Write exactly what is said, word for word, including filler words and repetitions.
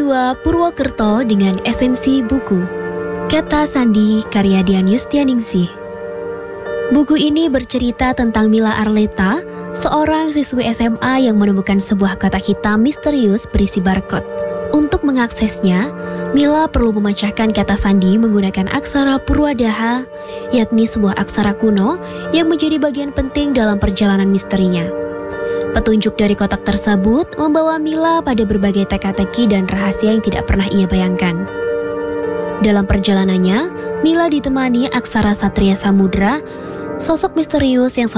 Jiwa Purwokerto dengan Esensi Buku. Kata Sandi karya Dian Yustianingsih. Buku ini bercerita tentang Mila Arleta, seorang siswi S M A yang menemukan sebuah kotak hitam misterius berisi barcode. Untuk mengaksesnya, Mila perlu memecahkan kata sandi menggunakan aksara Purwadaha, yakni sebuah aksara kuno yang menjadi bagian penting dalam perjalanan misterinya. Petunjuk dari kotak tersebut membawa Mila pada berbagai teka-teki dan rahasia yang tidak pernah ia bayangkan. Dalam perjalanannya, Mila ditemani Aksara Satria Samudra, sosok misterius yang